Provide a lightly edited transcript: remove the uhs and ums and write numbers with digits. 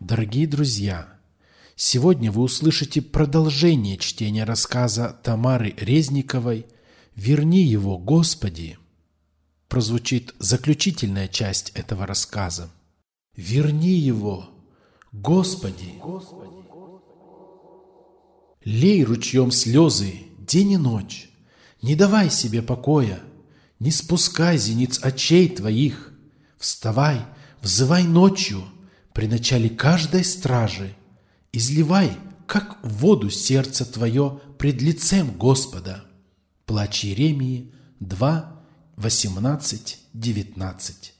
Дорогие друзья, сегодня вы услышите продолжение чтения рассказа Тамары Резниковой «Верни его, Господи». Прозвучит заключительная часть этого рассказа. «Верни его, Господи». Лей ручьем слезы день и ночь, не давай себе покоя, не спускай зениц очей твоих, вставай, взывай ночью при начале каждой стражи, изливай, как в воду, сердце твое пред лицем Господа. Плач Иеремии 2, 18, 19.